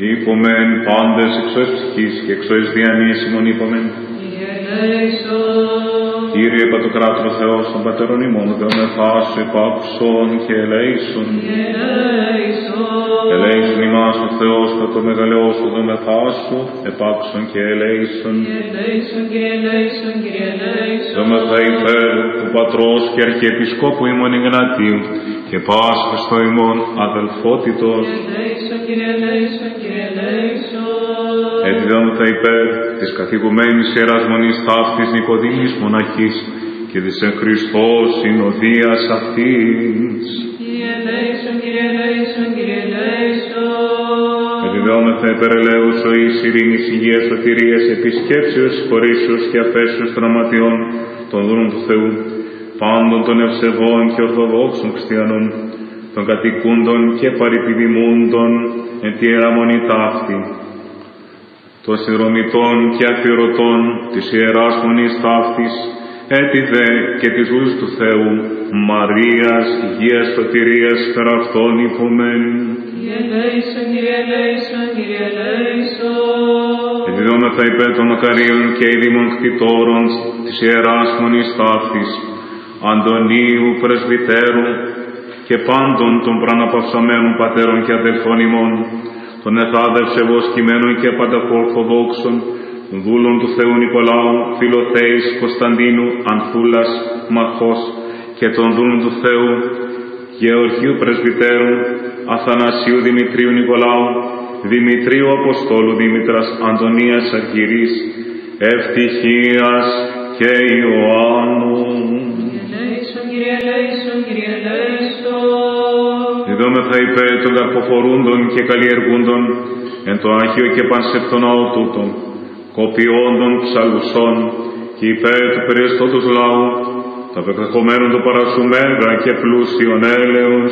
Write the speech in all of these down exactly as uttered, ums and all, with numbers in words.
Είπομεν πάντες εξώες ψυχής και εξώες διανοίας ημών είπομεν. Κύριε Πατοκράτορο Θεός των Πατέρων ημών, δεόμεθά σου επάκουσον και ελέησον. Ελέησον ημάς ο Θεός κατά το μεγαλειό σου, δεόμεθά σου επάκουσον και ελέησον. Δεόμεθα υπέρ του Πατρός και Αρχιεπισκόπου ημών Ιγνατίου και πας Χριστό ημών αδελφότητος. Εδιδόμεθα υπέρ της καθηγουμένης Ιεράς Μονής Ταύτης Νικοδήμης Μοναχής και της εν Χριστώ συνοδείας αυτής. Εδιδόμεθα υπέρ ελέους ζωής, ειρήνης, υγείας, σωτηρίας, επισκέψεως, συγχωρήσεως και αφέσεως τραυματιών των δούλων του Θεού, πάντων των ευσεβών και ορθοδόξων χριστιανών, των κατοικούντων και παρεπιδημούντων εν τη Ιερά Μονή Ταύτη, των συνδρομητών και αφιερωτών της Ιεράς Μονής Ταύτης, έτη δε και της βούλης του Θεού, Μαρίας, υγείας, σωτηρίας, πέρα αυτών υπομεν. Κύριε ελέησον, Κύριε ελέησον, Κύριε ελέησον. Εδιδόμεθα υπέρ των μακαρίων και ειδήμων κτητόρων της Ιεράς Μονής Ταύτης, Αντωνίου Πρεσβυτέρου και πάντων των πραναπαυσαμένων πατέρων και αδελφών ημών, των εθάδευσε βοσκημένων και πανταχορθοδόξων, των δούλων του Θεού Νικολάου, Φιλοθέης, Κωνσταντίνου, Ανθούλας, Μαχός και των δούλων του Θεού Γεωργίου Πρεσβυτέρου, Αθανασίου Δημητρίου Νικολάου, Δημητρίου Αποστόλου Δήμητρας, Αντωνίας Αργυρής, Ευτυχίας και Ιωάννου. Κύριε ελέησον, Κύριε ελέησον. Διδόμεθα υπέρ των καρποφορούντων και καλλιεργούντων εν το Άγιο και πανσεπτό ναό τούτο, κοπιόντων ψαλουσών και υπέρ του περιεστώτος λαού, τα πεπρεχομένων του παρασουμέγα και πλούσιον έλεος.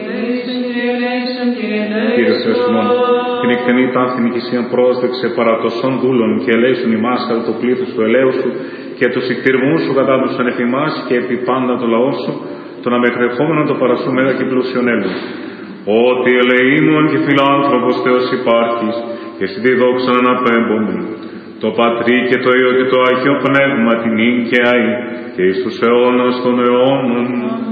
Κύριε Θεός ημών, την εκτενή ταύτη νοικησίαν πρόσδεξε παρά τοσών δούλων και ελέησον ημάς κατά το πλήθος του ελέου σου και τους εκτιρμούς σου κατά τους ανεφημάς και επί πάντα το λαό σου, τον αμεκρεχόμενον το παρασουμέγα και πλούσιον έλεος. Ότι ελεήμων και φιλάνθρωπος Θεός υπάρχεις και στη δόξαν αναπέμπομεν, το Πατρί και το Υιό και το Άγιο Πνεύμα την ίν και αεί και εις τους αιώνας των αιώνων.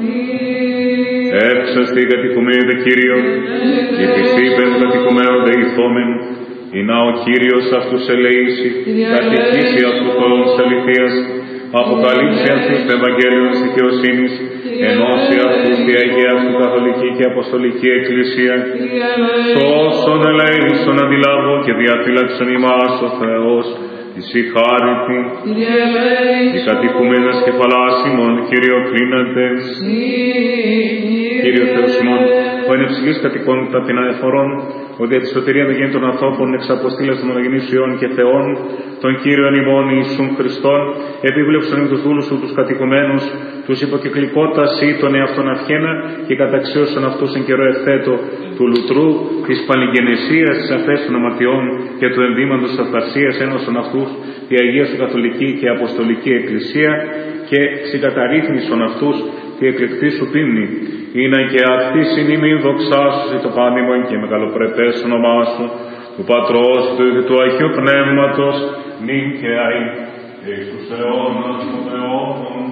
Έξαστη κατοικουμένη δε Κύριο, και επισήπεν κατοικουμένων δε ηθόμεν, ή να ο Κύριος αυτούς ελεήσει, κατοικήσει αυτούς όλων της αληθείας, αποκαλύψει αυτούς το Ευαγγέλιο της δικαιοσύνης, ενώσει αυτούς τη Αγία του Καθολική και Αποστολική Εκκλησία, σώσον ελέησον αντιλάβω και διαφύλαξον ημάς ο Θεός, της η χάριτη, οι κατοικουμένες κεφαλάς ημών, Κύριο κλίναντες. Κύριο Θεός ημών, ο εν υψηλής κατοικών ταπεινά εφορών, ότι για τη σωτηρία των γέννητων ανθρώπων εξ αποστήλας των μονογενείς Υιών και Θεών, των Κύριων ημών Ιησούν Χριστών, επίβλεψον με τους δούλους σου τους κατοικουμένους, τους υποκυκλικότας ή των εαυτών αυχένα και καταξίωσον αυτούς εν καιρό ευθέτω του λουτρού, της παλιγενεσίας, της αφές των αμαρτιών και του ενδύμαντος της αυθαρσίας ένωσον αυτούς τη Αγία σου Καθολική και Αποστολική Εκκλησία και συγκαταρρύθμισον αυτούς τη εκλεκτή σου πίμνη. Είναι και αυτή συνήμη δοξάσου το πάντιμον και μεγαλοπρεπές όνομά σου, του Πατρός, του Υιού του Αγίου Πνεύματος, νυν και αεί, και εις τους αιώνας των αιώνων.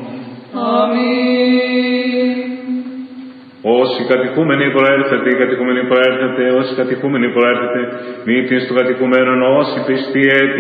Αμήν. Όσοι κατοικούμενοι προέρχεται, οι κατοικούμενοι προέρχεται, όσοι κατοικούμενοι προέρχεται, μη την στο κατοικουμένον, όσοι πιστοί έτη